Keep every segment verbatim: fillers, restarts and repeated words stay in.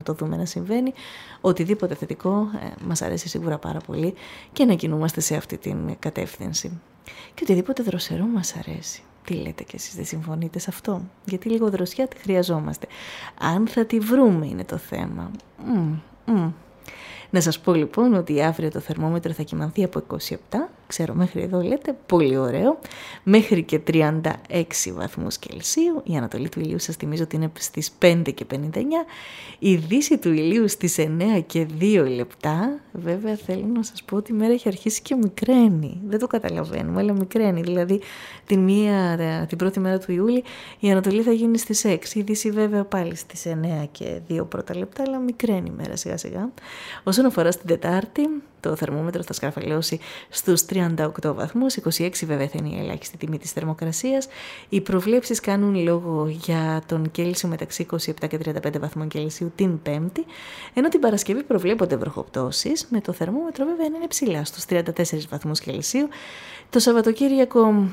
το δούμε να συμβαίνει. Οτιδήποτε θετικό ε, μας αρέσει σίγουρα πάρα πολύ και να κινούμαστε σε αυτή την κατεύθυνση. Και οτιδήποτε δροσερό μας αρέσει. Τι λέτε κι εσείς, δεν συμφωνείτε σε αυτό? Γιατί λίγο δροσιά τη χρειαζόμαστε. Αν θα τη βρούμε είναι το θέμα. Mm, mm. Να σας πω λοιπόν ότι αύριο το θερμόμετρο θα κυμανθεί από είκοσι επτά, ξέρω μέχρι εδώ λέτε, πολύ ωραίο, μέχρι και τριάντα έξι βαθμούς Κελσίου. Η ανατολή του ηλίου σας θυμίζω ότι είναι στις πέντε και πενήντα εννιά, η δύση του ηλίου στις εννέα και δύο λεπτά. Βέβαια θέλω να σας πω ότι η μέρα έχει αρχίσει και μικραίνει, δεν το καταλαβαίνουμε, αλλά μικραίνει. Δηλαδή την, μία, την πρώτη μέρα του Ιούλη η ανατολή θα γίνει στις έξι, η δύση βέβαια πάλι στις εννέα και δύο πρώτα λεπτά, αλλά μικραίνει η μέρα σιγά σιγά. Όσον αφορά στην Τετάρτη, το θερμόμετρο θα σκαρφαλώσει στους τριάντα οκτώ βαθμούς, είκοσι έξι βέβαια θα είναι η ελάχιστη τιμή της θερμοκρασίας. Οι προβλέψεις κάνουν λόγο για τον Κέλσιο μεταξύ είκοσι επτά και τριάντα πέντε βαθμών Κελσίου την Πέμπτη, ενώ την Παρασκευή προβλέπονται βροχοπτώσεις, με το θερμόμετρο βέβαια να είναι ψηλά στους τριάντα τέσσερις βαθμούς Κελσίου. Το Σαββατοκύριακο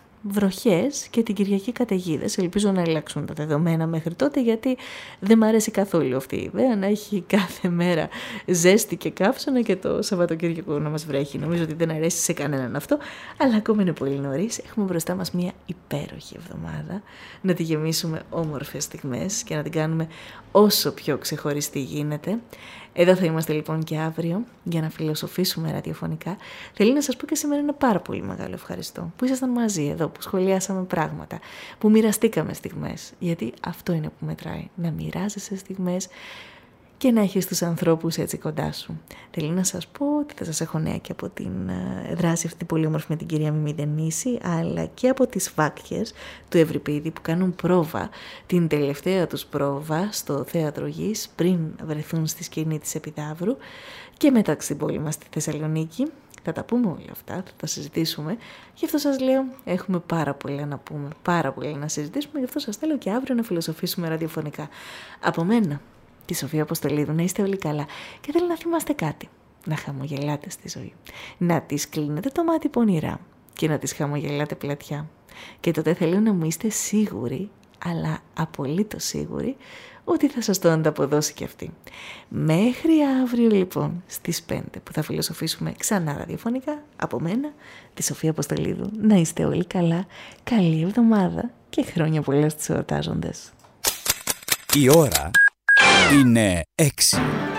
βροχές και την Κυριακή καταιγίδες. Ελπίζω να αλλάξουν τα δεδομένα μέχρι τότε, γιατί δεν μ' αρέσει καθόλου αυτή η ιδέα να έχει κάθε μέρα ζέστη και καύσωνα και το Σαββατοκύριακο να μας βρέχει. Νομίζω ότι δεν αρέσει σε κανέναν αυτό, αλλά ακόμα είναι πολύ νωρίς. Έχουμε μπροστά μας μια υπέροχη εβδομάδα, να τη γεμίσουμε όμορφες στιγμές και να την κάνουμε όσο πιο ξεχωριστή γίνεται. Εδώ θα είμαστε λοιπόν και αύριο για να φιλοσοφήσουμε ραδιοφωνικά. Θέλω να σας πω και σήμερα ένα πάρα πολύ μεγάλο ευχαριστώ που ήσασταν μαζί εδώ, που σχολιάσαμε πράγματα, που μοιραστήκαμε στιγμές. Γιατί αυτό είναι που μετράει, να μοιράζεσαι στιγμές και να έχεις τους ανθρώπους έτσι κοντά σου. Θέλω να σας πω ότι θα σας έχω νέα και από την δράση αυτή πολύ όμορφη με την κυρία Μιμή Δενίση, αλλά και από τις Βάκχες του Ευρυπίδη που κάνουν πρόβα, την τελευταία τους πρόβα στο Θέατρο Γης πριν βρεθούν στη σκηνή της Επιδαύρου και μεταξύ στην πόλη μας στη Θεσσαλονίκη. Θα τα πούμε όλα αυτά, θα τα συζητήσουμε. Γι' αυτό σας λέω, έχουμε πάρα πολλά να πούμε, πάρα πολλά να συζητήσουμε. Γι' αυτό σας θέλω και αύριο να φιλοσοφήσουμε ραδιοφωνικά. Από μένα, τη Σοφία Αποστολίδου, να είστε όλοι καλά. Και θέλω να θυμάστε κάτι, να χαμογελάτε στη ζωή. Να τις κλείνετε το μάτι πονηρά και να τις χαμογελάτε πλατιά. Και τότε θέλω να μου είστε σίγουροι, αλλά απολύτως σίγουροι, ότι θα σας το ανταποδώσει και αυτή. Μέχρι αύριο λοιπόν στις πέντε που θα φιλοσοφήσουμε ξανά ραδιοφωνικά, από μένα, τη Σοφία Αποστολίδου, να είστε όλοι καλά, καλή εβδομάδα και χρόνια πολλά στους εορτάζοντες. Η ώρα είναι έξι.